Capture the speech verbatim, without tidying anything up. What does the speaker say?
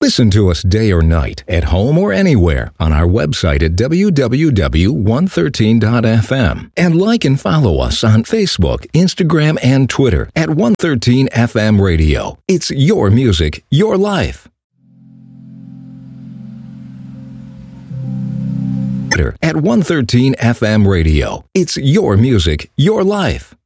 Listen to us day or night, at home or anywhere, on our website at w w w dot one thirteen dot f m. And like and follow us on Facebook, Instagram, and Twitter at one thirteen F M Radio. It's your music, your life. Twitter at one thirteen F M Radio. It's your music, your life.